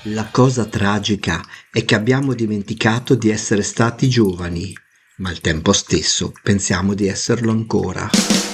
La cosa tragica è che abbiamo dimenticato di essere stati giovani, ma al tempo stesso pensiamo di esserlo ancora.